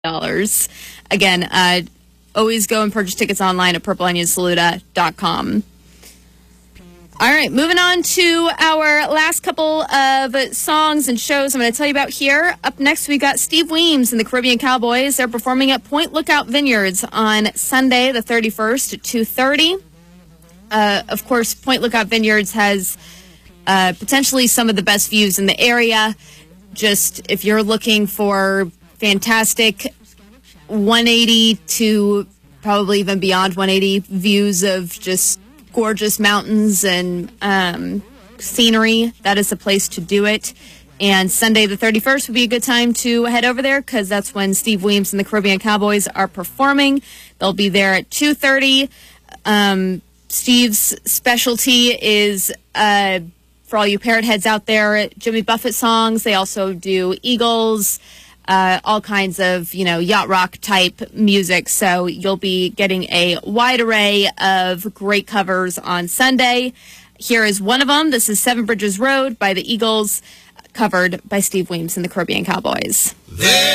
dollars. Again, always go and purchase tickets online at purpleonionsaluda.com. All right, moving on to our last couple of songs and shows I'm going to tell you about here. Up next, we got Steve Weems and the Caribbean Cowboys. They're performing at Point Lookout Vineyards on Sunday, the 31st at 2:30. Of course, Point Lookout Vineyards has potentially some of the best views in the area. Just if you're looking for fantastic 180 to probably even beyond 180 views of just gorgeous mountains and scenery, that is the place to do it. And Sunday the 31st would be a good time to head over there because that's when Steve Weems and the Caribbean Cowboys are performing. They'll be there at 2:30. Steve's specialty is, for all you parrot heads out there, Jimmy Buffett songs. They also do Eagles, all kinds of, yacht rock type music. So you'll be getting a wide array of great covers on Sunday. Here is one of them. This is Seven Bridges Road by the Eagles, covered by Steve Weems and the Caribbean Cowboys.